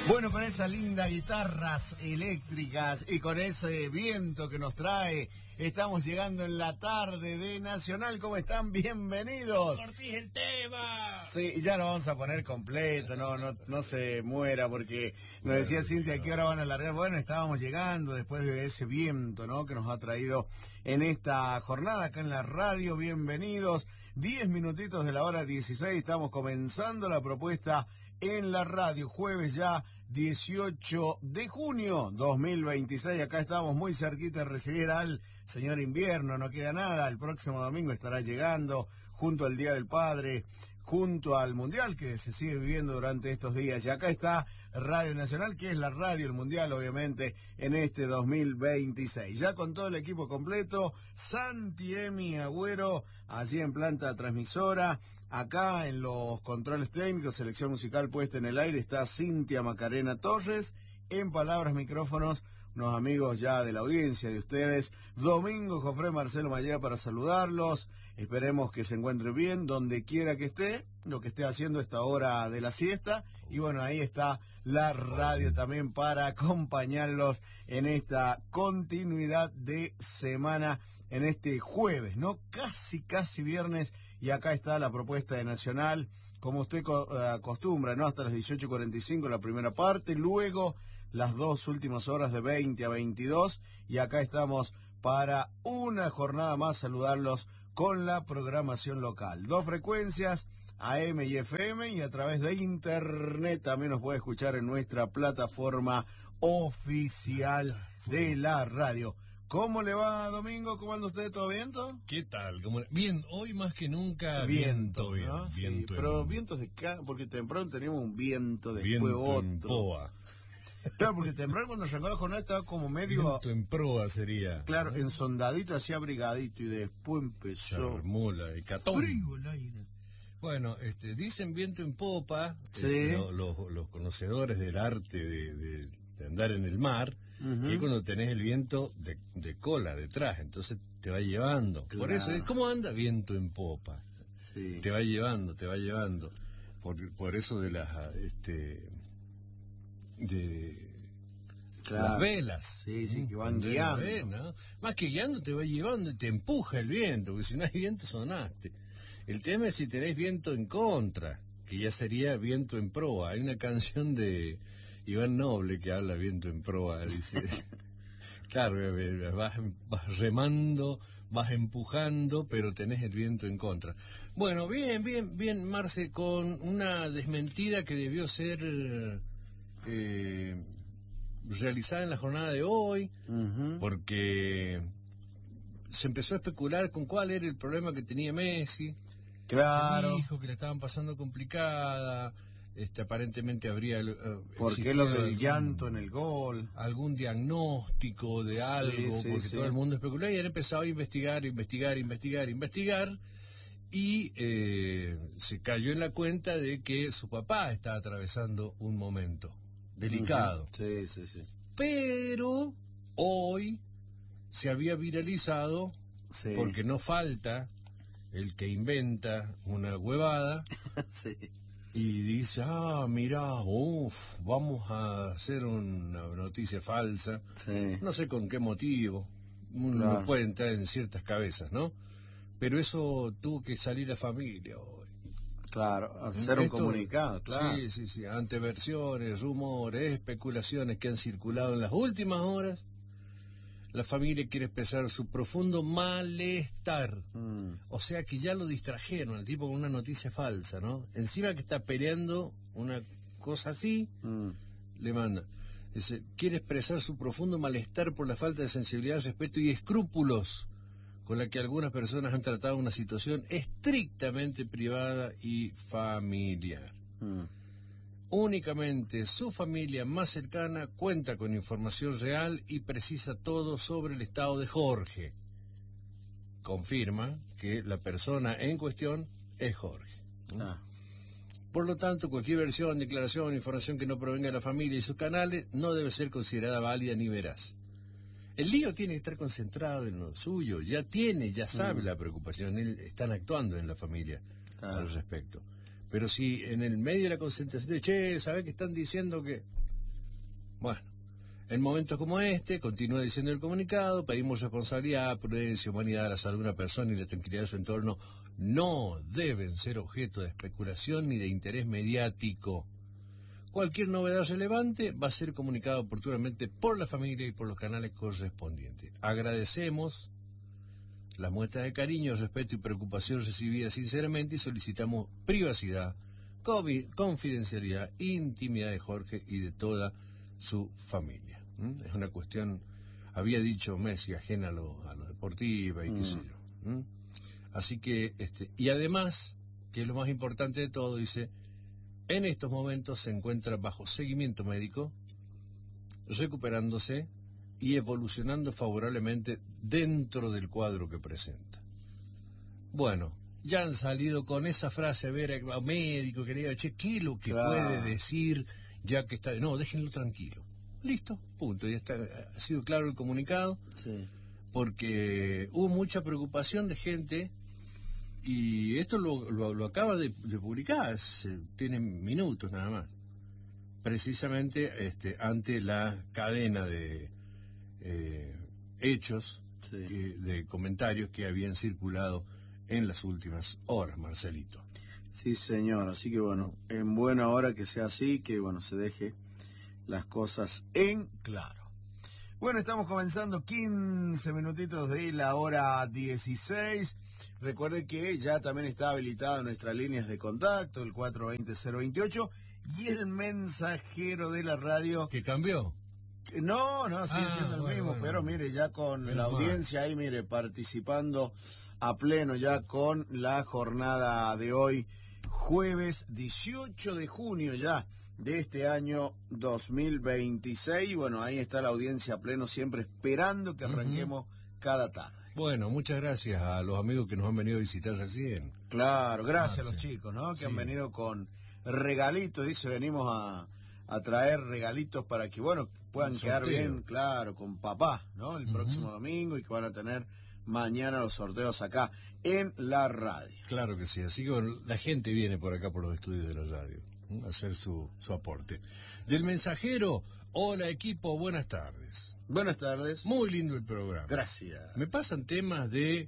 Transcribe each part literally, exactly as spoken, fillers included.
Bueno, con esas lindas guitarras eléctricas y con ese viento que nos trae, estamos llegando en la tarde de Nacional. ¿Cómo están? Bienvenidos. Ortiz, el tema. Sí, ya lo vamos a poner completo, no no no se muera, porque nos decía Cintia que ahora van a largar. Bueno, estábamos llegando después de ese viento, ¿no?, que nos ha traído en esta jornada acá en la radio. Bienvenidos. Diez minutitos de la hora dieciséis, estamos comenzando la propuesta en la radio, jueves ya dieciocho de junio dos mil veintiséis, acá estamos muy cerquita de recibir al señor invierno, no queda nada, el próximo domingo estará llegando junto al Día del Padre, junto al Mundial que se sigue viviendo durante estos días. Y acá está Radio Nacional, que es la radio, el Mundial, obviamente, en este dos mil veintiséis. Ya con todo el equipo completo, Santi, Emi, Agüero, allí en planta transmisora, acá en los controles técnicos, selección musical puesta en el aire, está Cintia Macarena Torres. En palabras, micrófonos, unos amigos ya de la audiencia de ustedes, Domingo Jofré, Marcelo Mayera, para saludarlos. Esperemos que se encuentre bien donde quiera que esté, lo que esté haciendo esta hora de la siesta. Y bueno, ahí está la radio también para acompañarlos en esta continuidad de semana, en este jueves, ¿no? Casi, casi viernes, y acá está la propuesta de Nacional, como usted acostumbra, ¿no? Hasta las dieciocho cuarenta y cinco la primera parte, luego las dos últimas horas de veinte a veintidós, y acá estamos para una jornada más, saludarlos con la programación local. Dos frecuencias, A M y F M, y a través de internet también nos puede escuchar en nuestra plataforma oficial de la radio. ¿Cómo le va, Domingo? ¿Cómo anda usted? ¿Todo viento? ¿Qué tal? ¿Cómo... Bien, hoy más que nunca viento, viento, bien, ¿no? viento Sí, pero en... vientos de acá, porque temprano teníamos un viento, después viento otro. en poa. Claro, porque temprano cuando arrancó la jornada estaba como medio... Viento en proa sería. Claro, ¿no? ensondadito, hacía abrigadito, y después empezó... Charmula y catón. Frío el aire. Bueno, este, dicen viento en popa, Sí. eh, lo- los, los conocedores del arte de, de- de andar en el mar, Ujú. que cuando tenés el viento de, de cola detrás, entonces te va llevando. Por Claro. eso, ¿cómo anda? Viento en popa. Sí. Te va llevando, te va llevando. Por, por eso de las, este, de Claro. las velas. Sí, sí, que van Cuando guiando. ves, ¿no? Más que guiando, te va llevando y te empuja el viento, porque si no hay viento sonaste. El tema es si tenés viento en contra, que ya sería viento en proa. Hay una canción de Iván Noble que habla viento en proa, dice... Claro, vas, vas remando, vas empujando, pero tenés el viento en contra. Bueno, bien, bien, bien, Marce, con una desmentida que debió ser eh, realizada en la jornada de hoy, Ujú. porque se empezó a especular con cuál era el problema que tenía Messi. Claro. Dijo que le estaban pasando complicada, este, aparentemente habría... eh, ¿Por qué lo existido del algún- llanto en el gol? algún diagnóstico de algo, sí, porque sí. todo el mundo especuló, y han empezado a investigar, investigar, investigar, investigar, y eh, se cayó en la cuenta de que su papá estaba atravesando un momento delicado. Ujú. Sí, sí, sí. Pero hoy se había viralizado, Sí. porque no falta el que inventa una huevada Sí. y dice, ah, mira, uff, vamos a hacer una noticia falsa. Sí. No sé con qué motivo, uno Claro. puede entrar en ciertas cabezas, ¿no? Pero eso tuvo que salir la familia hoy. Claro, hacer un Esto- comunicado, claro. Sí, sí, sí, ante versiones, rumores, especulaciones que han circulado en las últimas horas, la familia quiere expresar su profundo malestar. Mm. O sea que ya lo distrajeron al tipo con una noticia falsa, ¿no? Encima que está peleando una cosa así, Mm. le manda. Dice, quiere expresar su profundo malestar por la falta de sensibilidad, respeto y escrúpulos con la que algunas personas han tratado una situación estrictamente privada y familiar. Mm. Únicamente su familia más cercana cuenta con información real y precisa todo sobre el estado de Jorge. Confirma que la persona en cuestión es Jorge. Ah. Por lo tanto, cualquier versión, declaración, información que no provenga de la familia y sus canales no debe ser considerada válida ni veraz. El lío tiene que estar concentrado en lo suyo, ya tiene, ya sabe Mm. la preocupación, él- están actuando en la familia Claro. al respecto. Pero si en el medio de la concentración, de, che, ¿sabés que están diciendo que Bueno, en momentos como este, continúa diciendo el comunicado, pedimos responsabilidad, prudencia, humanidad, la salud de una persona y la tranquilidad de su entorno no deben ser objeto de especulación ni de interés mediático. Cualquier novedad relevante va a ser comunicada oportunamente por la familia y por los canales correspondientes. Agradecemos las muestras de cariño, respeto y preocupación recibidas sinceramente y solicitamos privacidad, confidencialidad, intimidad de Jorge y de toda su familia. ¿Mm? Es una cuestión, había dicho Messi, ajena a lo, a lo deportiva y qué mm. sé yo. ¿Mm? Así que, este, y además, que es lo más importante de todo, dice, en estos momentos se encuentra bajo seguimiento médico, recuperándose y evolucionando favorablemente dentro del cuadro que presenta. Bueno, ya han salido con esa frase, a ver, a médico, querido, che, ¿qué es lo que claro. puede decir ya que está? No, déjenlo tranquilo. Listo, punto. Ya está, ha sido claro el comunicado, sí. porque hubo mucha preocupación de gente, y esto lo, lo, lo acaba de, de publicar, se, tiene minutos nada más, precisamente este, ante la cadena de eh, hechos, sí. que, de comentarios que habían circulado en las últimas horas, Marcelito. Sí, señor, así que bueno, en buena hora que sea así, que bueno, se deje las cosas en claro. Bueno, estamos comenzando quince minutitos de la hora dieciséis. Recuerde que ya también está habilitada nuestras líneas de contacto, el cuatro veinte cero veintiocho, y el mensajero de la radio. ¿Que cambió? No, no, sigue ah, siendo el bueno, mismo, bueno. Pero mire, ya con Menos la audiencia mal. Ahí, mire, participando a pleno ya con la jornada de hoy, jueves dieciocho de junio ya de este año dos mil veintiséis. Bueno, ahí está la audiencia a pleno, siempre esperando que arranquemos uh-huh. cada tarde. Bueno, muchas gracias a los amigos que nos han venido a visitar recién. Claro, gracias ah, a los sí. chicos, ¿no? Que sí. han venido con regalitos, dice, venimos a, a traer regalitos para que, bueno, puedan quedar bien, claro, con papá, ¿no? El uh-huh. próximo domingo, y que van a tener mañana los sorteos acá en la radio. Claro que sí, así que bueno, la gente viene por acá por los estudios de la radio a hacer su, su aporte. Del mensajero, hola equipo, buenas tardes. Buenas tardes. Muy lindo el programa. Gracias. Me pasan temas de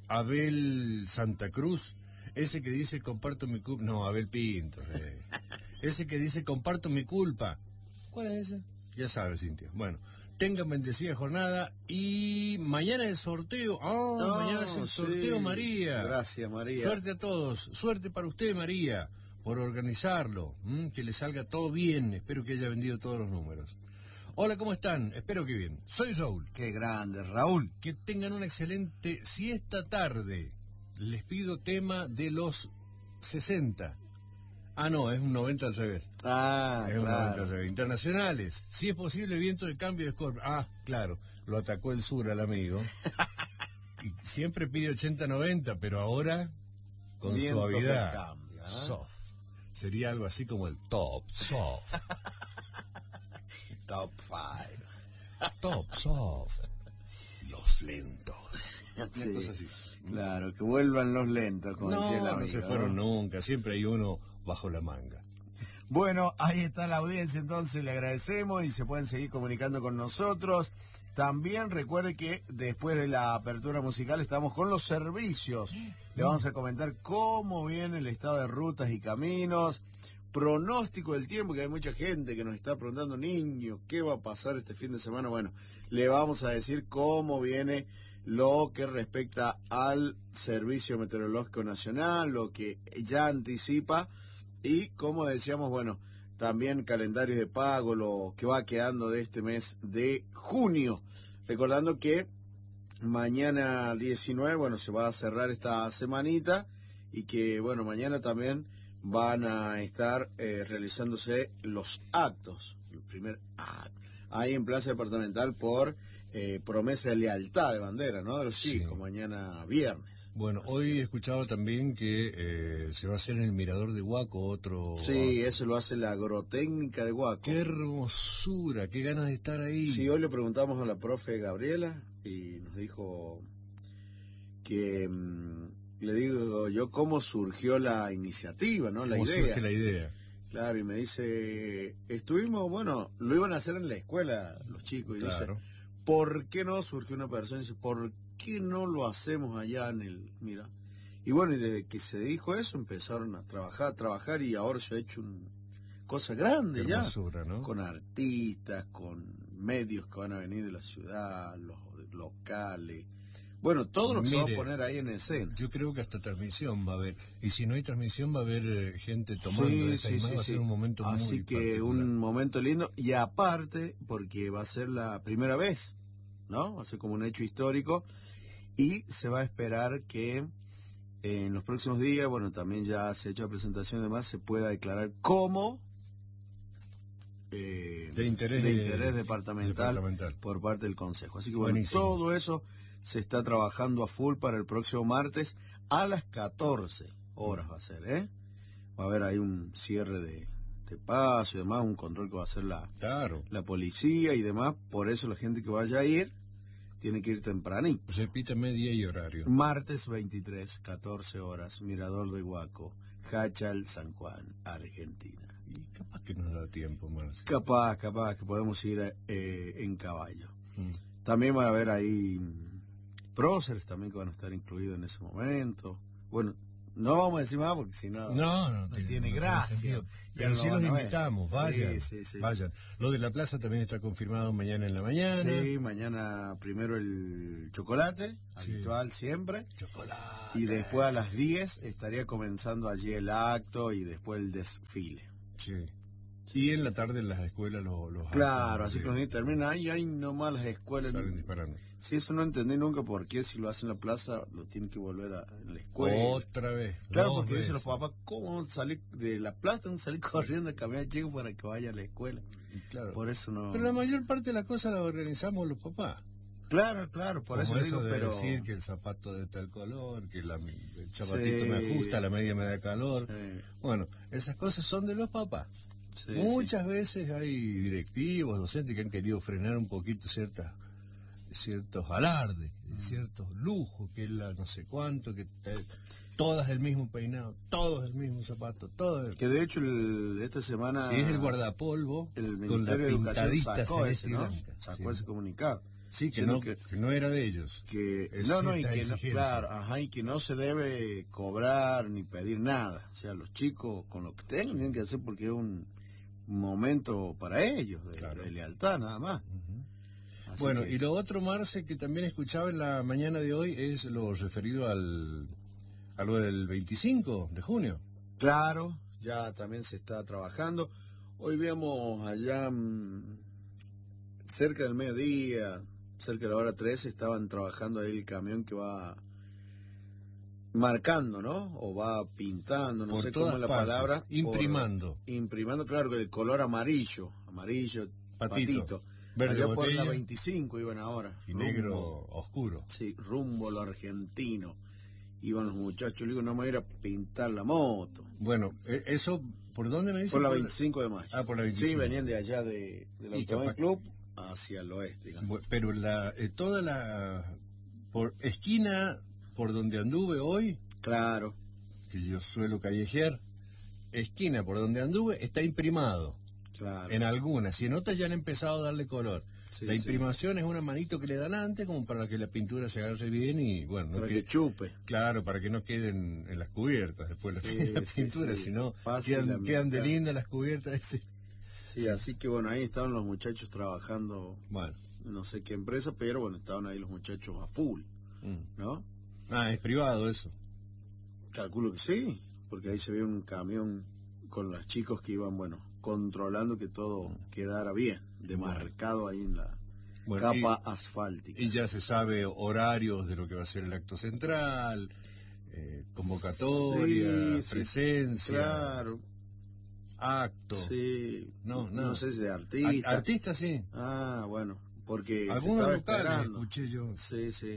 Abel Santa Cruz, ese que dice comparto mi culpa. No, Abel Pinto. Eh. Ese que dice comparto mi culpa. ¿Cuál es ese? Ya sabes, Cintia. Bueno, tengan bendecida jornada y mañana el sorteo. Oh, no, mañana es el sorteo, sí. María. Gracias, María. Suerte a todos. Suerte para usted, María, por organizarlo. ¿Mm? Que le salga todo bien. Espero que haya vendido todos los números. Hola, ¿cómo están? Espero que bien. Soy Raúl. Qué grande, Raúl. Que tengan una excelente siesta tarde. Les pido tema de los sesenta. Ah, no, es un noventa al revés. Ah, es claro. un noventa al revés. Internacionales. Si es posible, viento de cambio de Scorpio. Ah, claro. Lo atacó el sur al amigo. Y siempre pide ochenta noventa, pero ahora con Vientos suavidad. De cambio, ¿eh? Soft. Sería algo así como el top soft. Top five. Top soft. Los lentos. Sí, una cosa así. Claro, que vuelvan los lentos, como no, decía el amigo. No se fueron ¿no? nunca, siempre hay uno bajo la manga. Bueno, ahí está la audiencia, entonces le agradecemos y se pueden seguir comunicando con nosotros. También recuerde que después de la apertura musical estamos con los servicios. Le vamos a comentar cómo viene el estado de rutas y caminos, pronóstico del tiempo, que hay mucha gente que nos está preguntando, niño, ¿qué va a pasar este fin de semana? Bueno, le vamos a decir cómo viene lo que respecta al Servicio Meteorológico Nacional, lo que ya anticipa, y como decíamos, bueno, también calendario de pago, lo que va quedando de este mes de junio. Recordando que mañana diecinueve, bueno, se va a cerrar esta semanita, y que, bueno, mañana también van a estar eh, realizándose los actos, el primer acto, ahí en Plaza Departamental por eh, promesa de lealtad de bandera, ¿no? De los chicos, sí. Mañana viernes. Bueno, así hoy que... he escuchado también que eh, se va a hacer en el Mirador de Huaco otro... Sí, eso lo hace la agrotécnica de Huaco. ¡Qué hermosura! ¡Qué ganas de estar ahí! Sí, hoy le preguntamos a la profe Gabriela y nos dijo que... Mmm, le digo yo cómo surgió la iniciativa, ¿no? La ¿Cómo idea. surge la idea? Claro, y me dice, estuvimos, bueno, lo iban a hacer en la escuela los chicos, y Claro. dice, ¿por qué no? Surgió una persona y dice, ¿por qué no lo hacemos allá en el, mira? Y bueno, y desde que se dijo eso empezaron a trabajar, a trabajar, y ahora se ha hecho una cosa grande ya, Hermosura, ¿no? con artistas, con medios que van a venir de la ciudad, los locales, bueno, todo lo que se va a Mire, poner ahí en escena. Yo creo que hasta transmisión va a haber. Y si no hay transmisión va a haber eh, gente tomando Sí, esa sí, imagen, sí, va a sí. ser un momento Así muy que particular. un momento lindo, y aparte, porque va a ser la primera vez, ¿no? Va a ser como un hecho histórico, y se va a esperar que eh, en los próximos días, bueno, también ya se ha hecho la presentación y demás, se pueda declarar como eh, De interés de de- interés departamental, departamental. por parte del Consejo. Así que bueno, Buenísimo. todo eso se está trabajando a full para el próximo martes a las catorce horas va a ser, ¿eh? Va a haber ahí un cierre de, de paso y demás, un control que va a hacer la, Claro. la policía y demás. Por eso la gente que vaya a ir tiene que ir tempranito. Repítame día y horario. Martes veintitrés, catorce horas, Mirador de Huaco, Hachal, San Juan, Argentina. Y capaz que nos da tiempo, Marce. Capaz, capaz que podemos ir eh, en caballo. Mm. También van a haber ahí próceres también que van a estar incluidos en ese momento. Bueno, no vamos a decir más porque si no, No, no, no tiene- tiene no gracia. sentido. Ya Pero no sí lo los van a ver. invitamos, Sí, vayan, sí, sí. vayan. Lo de la plaza también está confirmado mañana en la mañana. Sí, mañana primero el chocolate, Sí. habitual siempre. Chocolate. Y después a las diez estaría comenzando allí el acto y después el desfile. Sí. Y en la tarde en las escuelas los... los Claro, actos, así sí, que los niños terminan ahí, ahí nomás las escuelas. salen disparando. Sí, eso no entendí nunca por qué si lo hacen en la plaza lo tienen que volver a en la escuela. Otra vez. Claro, dos porque dicen los veces. papás, ¿cómo van a salir de la plaza? Van a salir corriendo a caminar chicos para que vaya a la escuela. Y claro. Por eso no... Pero la mayor parte de las cosas las organizamos los papás. Claro, claro, por Como eso digo, de pero... decir que el zapato de tal color, que la- el zapatito Sí. me ajusta, la media me da calor. Sí, Bueno, esas cosas son de los papás. sí, Muchas veces hay directivos, docentes que han querido frenar un poquito ciertas ciertos alardes, ciertos lujos, que es la no sé cuánto, que te- todas del mismo peinado, todos del mismo zapato, todos sí. del... Que de hecho el- esta semana... Si es el guardapolvo, el con la Ministerio de Educación pintadita sacó celeste ese, y ¿no? blanca. Sacó Sí. ese comunicado. Sí, que Sino no, que- que no era de ellos. que Es no no y ciertas que no, exigencias. claro, ajá, y que no se debe cobrar ni pedir nada, o sea, los chicos con lo que tengan tienen que hacer porque es un momento para ellos de, Claro. de lealtad nada más. Así Bueno, que, y lo otro, Marce, que también escuchaba en la mañana de hoy es lo referido al a lo del veinticinco de junio. claro, ya también se está trabajando. Hoy vemos allá mm, cerca del mediodía, cerca de la hora trece, estaban trabajando ahí el camión que va marcando, ¿no? O va pintando, no Por sé cómo todas es la partes, palabra. por- imprimando. imprimando, claro, que el color amarillo, amarillo, Patito. patito. Verde Allá por botella. la veinticinco iban ahora. Y rumbo- negro oscuro. Sí, rumbo a lo argentino. Iban los muchachos, le digo, no me voy a ir a pintar la moto. Bueno, e- eso, ¿por dónde me dice? Por la veinticinco de mayo. Ah, por la Sí, veinticinco. venían de allá de, del Y Automóvil capaz- Club hacia el oeste, digamos. Bu- Pero la, eh, toda la por esquina por donde anduve hoy, Claro, que yo suelo callejear, esquina por donde anduve está imprimado. claro. En algunas, y en otras ya han empezado a darle color. Sí, la sí. imprimación es una manito que le dan antes como para que la pintura se agarre bien y bueno, no Para quede- que chupe. claro, para que no queden en las cubiertas después la, Sí, la sí, pintura, sí. si no Fácil quedan, la quedan de mitad. lindas las cubiertas. ese. Sí, así que bueno, ahí estaban los muchachos trabajando, Bueno, no sé qué empresa, pero bueno, estaban ahí los muchachos a full, mm. ¿no? ah, es privado eso. Calculo que sí, porque ahí se ve un camión con los chicos que iban, bueno, controlando que todo quedara bien, demarcado ahí en la Bueno, capa asfáltica. Y ya se sabe horarios de lo que va a ser el acto central, eh, convocatoria, Sí, sí, presencia, Claro, acto. sí. No, no. No sé si de Ar- artista. Artistas sí. Ah, bueno, porque se Algunos estaba locales esperando. escuché yo. Sí, sí.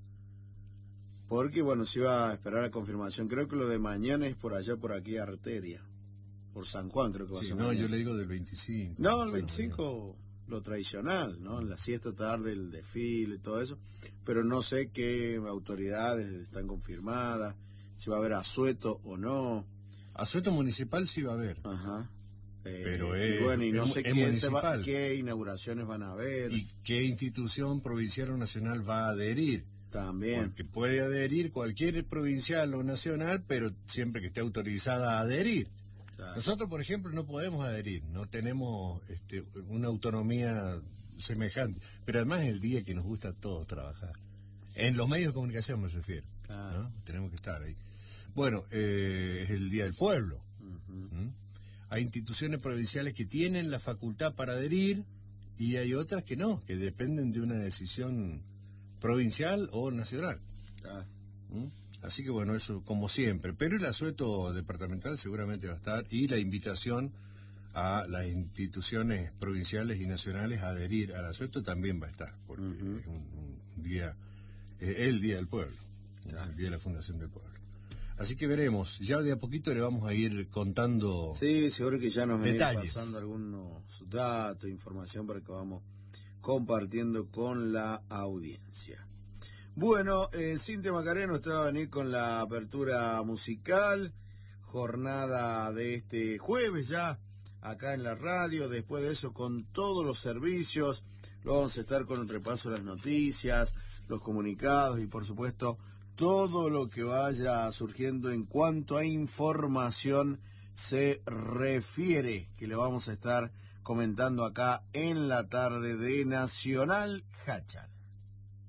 Porque, bueno, se iba a esperar la confirmación. Creo que lo de mañana es por allá, por aquí, Arteria. Por San Juan, creo que va a Sí, ser no, mañana. yo le digo del veinticinco. No, el Bueno, veinticinco, lo tradicional, ¿no? En la siesta tarde, el desfile y todo eso. Pero no sé qué autoridades están confirmadas, si va a haber asueto o no. Asueto municipal sí va a haber. Ajá. Eh, pero y es, bueno, y no es, sé es quién se va, municipal. qué inauguraciones van a haber. ¿Y qué institución provincial o nacional va a adherir? También. Porque puede adherir cualquier provincial o nacional, pero siempre que esté autorizada a adherir. Claro. Nosotros, por ejemplo, no podemos adherir, no tenemos este, una autonomía semejante, pero además es el día que nos gusta a todos trabajar. En los medios de comunicación me refiero, claro. ¿no? Tenemos que estar ahí. Bueno, eh, es el Día del Pueblo. Uh-huh. ¿Mm? Hay instituciones provinciales que tienen la facultad para adherir y hay otras que no, que dependen de una decisión provincial o nacional. Claro. ¿Mm? Así que bueno, eso como siempre. Pero el asueto departamental seguramente va a estar y la invitación a las instituciones provinciales y nacionales a adherir al asueto también va a estar, porque uh-huh. es un, un día, es el Día del Pueblo, claro. El Día de la Fundación del Pueblo. Así que veremos, ya de a poquito le vamos a ir contando. Sí, seguro que ya nos van a ir detalles. pasando algunos datos, información para que vamos compartiendo con la audiencia. Bueno, eh, Cintia Macareno usted va a venir con la apertura musical, jornada de este jueves ya, acá en la radio, después de eso con todos los servicios, lo vamos a estar con el repaso de las noticias, los comunicados y por supuesto todo lo que vaya surgiendo en cuanto a información se refiere, que le vamos a estar comentando acá en la tarde de Nacional Hachal.